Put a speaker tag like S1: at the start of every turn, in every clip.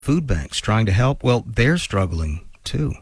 S1: Food banks trying to help, well, they're struggling too.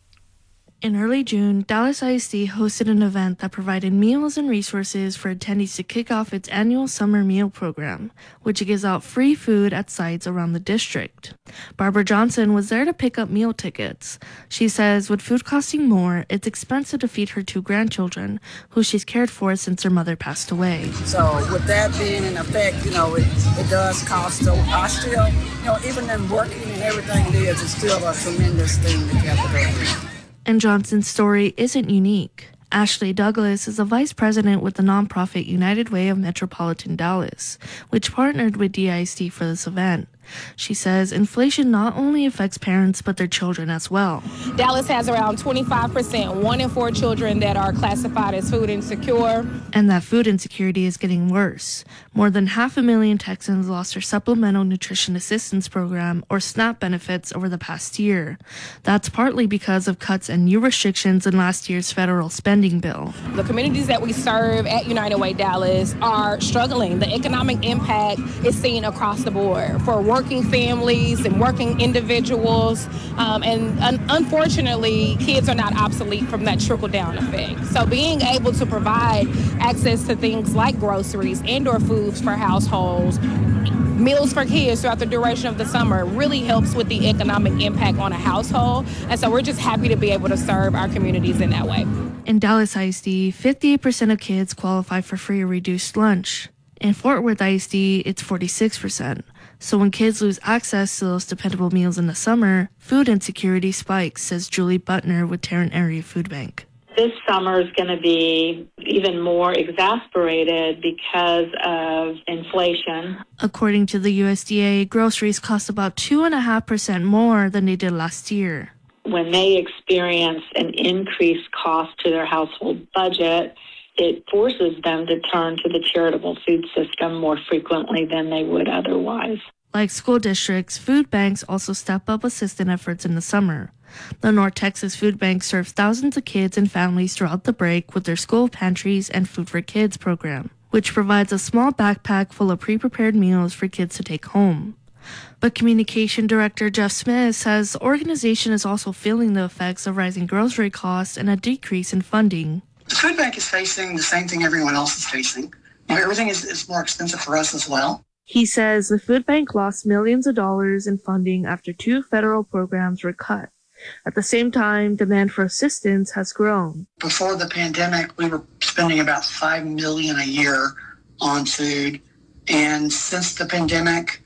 S2: In early June, Dallas ISD hosted an event that provided meals and resources for attendees to kick off its annual summer meal program, which gives out free food at sites around the district. Barbara Johnson was there to pick up meal tickets. She says with food costing more, it's expensive to feed her 2 grandchildren, who she's cared for since her mother passed away.
S3: So with that being in effect, it does cost. So I still, even in working and everything it is, it's still a tremendous thing to capital.
S2: And Johnson's story isn't unique. Ashley Douglas is a vice president with the nonprofit United Way of Metropolitan Dallas, which partnered with DISD for this event. She says inflation not only affects parents, but their children as well.
S4: Dallas has around 25%, 1 in 4 children that are classified as food insecure.
S2: And that food insecurity is getting worse. More than 500,000 Texans lost their Supplemental Nutrition Assistance Program, or SNAP, benefits over the past year. That's partly because of cuts and new restrictions in last year's federal spending bill.
S4: The communities that we serve at United Way Dallas are struggling. The economic impact is seen across the board for working families and working individuals. And unfortunately, kids are not obsolete from that trickle-down effect. So being able to provide access to things like groceries and/or foods for households, meals for kids throughout the duration of the summer really helps with the economic impact on a household. And so we're just happy to be able to serve our communities in that way.
S2: In Dallas ISD, 58% of kids qualify for free or reduced lunch. In Fort Worth ISD, it's 46%. So when kids lose access to those dependable meals in the summer, food insecurity spikes, says Julie Butner with Tarrant Area Food Bank.
S5: This summer is going to be even more exacerbated because of inflation.
S2: According to the USDA, groceries cost about 2.5% more than they did last year.
S5: When they experience an increased cost to their household budget, it forces them to turn to the charitable food system more frequently than they would otherwise.
S2: Like school districts, food banks also step up assistance efforts in the summer. The North Texas Food Bank serves thousands of kids and families throughout the break with their school pantries and Food for Kids program, which provides a small backpack full of pre-prepared meals for kids to take home. But Communication Director Jeff Smith says the organization is also feeling the effects of rising grocery costs and a decrease in funding.
S6: The food bank is facing the same thing everyone else is facing. Everything is more expensive for us as well.
S2: He says the food bank lost millions of dollars in funding after 2 federal programs were cut. At the same time, demand for assistance has grown.
S6: Before the pandemic, we were spending about $5 million a year on food. And since the pandemic,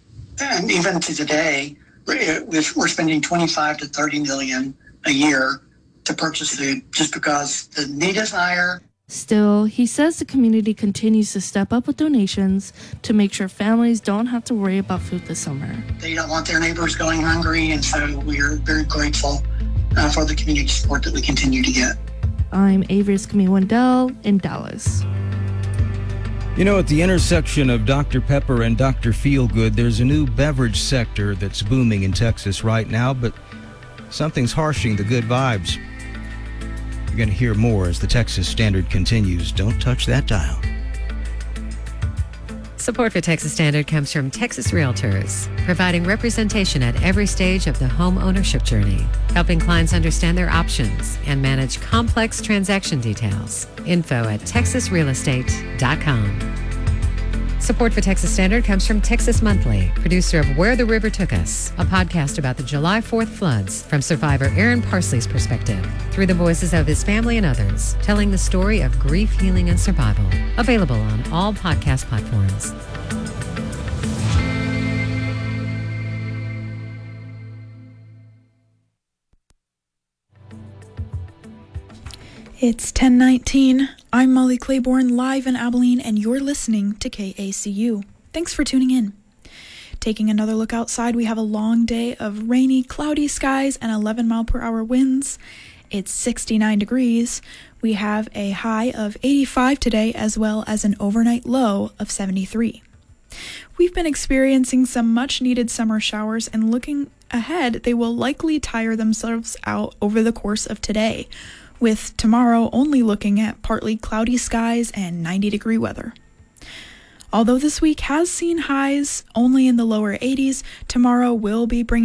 S6: and even to today, we're spending $25 to $30 million a year to purchase food just because the need is higher.
S2: Still, he says the community continues to step up with donations to make sure families don't have to worry about food this summer.
S6: They don't want their neighbors going hungry, and so we're very grateful for the community support that we continue to get.
S2: I'm Avery Escamilla-Wendell in Dallas.
S1: At the intersection of Dr. Pepper and Dr. Feelgood, there's a new beverage sector that's booming in Texas right now, but something's harshing the good vibes. You're going to hear more as the Texas Standard continues. Don't touch that dial.
S7: Support for Texas Standard comes from Texas Realtors, providing representation at every stage of the home ownership journey, helping clients understand their options and manage complex transaction details. Info at texasrealestate.com. Support for Texas Standard comes from Texas Monthly, producer of Where the River Took Us, a podcast about the July 4th floods from survivor Aaron Parsley's perspective, through the voices of his family and others, telling the story of grief, healing, and survival. Available on all podcast platforms.
S8: It's 10:19. I'm Molly Claiborne, live in Abilene, and you're listening to KACU. Thanks for tuning in. Taking another look outside, we have a long day of rainy, cloudy skies and 11-mile-per-hour winds. It's 69 degrees. We have a high of 85 today, as well as an overnight low of 73. We've been experiencing some much-needed summer showers, and looking ahead, they will likely tire themselves out over the course of today, with tomorrow only looking at partly cloudy skies and 90-degree weather. Although this week has seen highs only in the lower 80s, tomorrow will be bringing